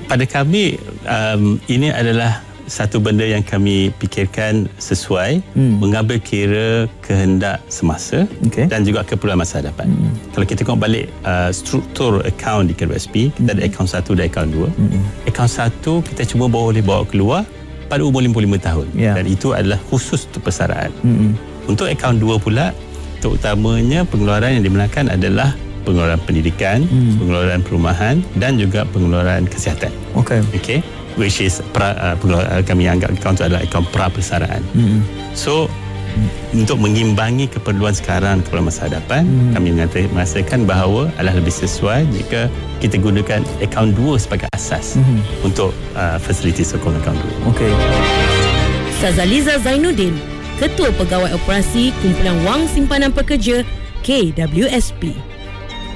pada kami ini adalah satu benda yang kami fikirkan sesuai mengambil kira kehendak semasa dan juga keperluan masa hadapan. Kalau kita tengok balik struktur akaun di KWSP, kita ada akaun 1 dan akaun 2. Akaun 1 kita cuma boleh bawa keluar pada umur 55 tahun dan itu adalah khusus untuk persaraan. Untuk akaun 2 pula, terutamanya pengeluaran yang dibenarkan adalah pengeluaran pendidikan, pengeluaran perumahan dan juga pengeluaran kesihatan. Okey. Which is kami anggap akaun itu adalah akaun pra-persaraan. So untuk mengimbangi keperluan sekarang keperluan masa hadapan, kami merasakan bahawa adalah lebih sesuai jika kita gunakan akaun 2 sebagai asas untuk fasiliti sokong akaun 2. Sazaliza Zainuddin, Ketua Pegawai Operasi Kumpulan Wang Simpanan Pekerja KWSP.